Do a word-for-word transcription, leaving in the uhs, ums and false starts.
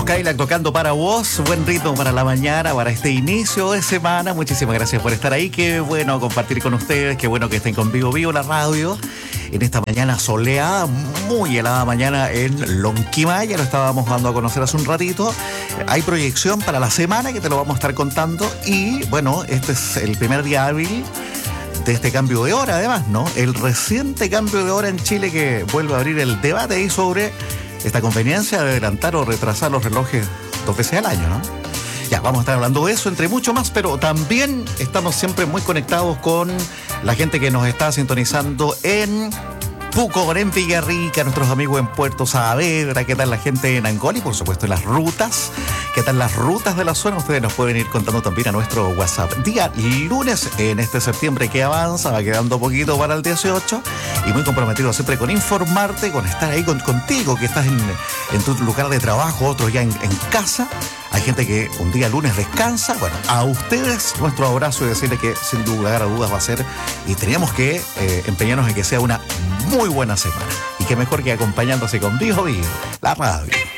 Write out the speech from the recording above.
Kailak tocando para vos, buen ritmo para la mañana, para este inicio de semana. Muchísimas gracias por estar ahí, qué bueno compartir con ustedes, qué bueno que estén con Vivo Vivo la radio. En esta mañana soleada, muy helada mañana en Lonquimaya, lo estábamos dando a conocer hace un ratito. Hay proyección para la semana que te lo vamos a estar contando y bueno, este es el primer día hábil de este cambio de hora además, ¿no? El reciente cambio de hora en Chile que vuelve a abrir el debate ahí sobre esta conveniencia de adelantar o retrasar los relojes dos veces al año, ¿no? Ya, vamos a estar hablando de eso, entre mucho más, pero también estamos siempre muy conectados con la gente que nos está sintonizando en Pucón, en Villarrica, nuestros amigos en Puerto Saavedra, qué tal la gente en Angola y por supuesto en las rutas, qué tal las rutas de la zona, ustedes nos pueden ir contando también a nuestro WhatsApp. Día lunes en este septiembre que avanza, va quedando poquito para el dieciocho y muy comprometido siempre con informarte, con estar ahí con, contigo, que estás en, en tu lugar de trabajo, otros ya en, en casa. Hay gente que un día lunes descansa. Bueno, a ustedes nuestro abrazo y decirles que sin lugar a dudas va a ser, y teníamos que eh, empeñarnos en que sea una muy buena semana. Y qué mejor que acompañándose con Vivo Vivo, la radio.